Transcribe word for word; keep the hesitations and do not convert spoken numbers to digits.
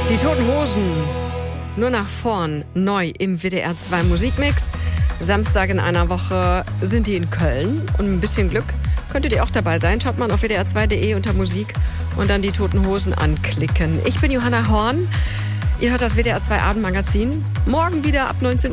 Die Toten Hosen, nur nach vorn, neu im W D R zwei Musikmix. Samstag in einer Woche sind die in Köln und mit ein bisschen Glück könntet ihr auch dabei sein. Schaut mal auf w d r zwei punkt de unter Musik und dann die Toten Hosen anklicken. Ich bin Johanna Horn. Ihr hört das W D R zwei Abendmagazin. Morgen wieder ab neunzehn Uhr.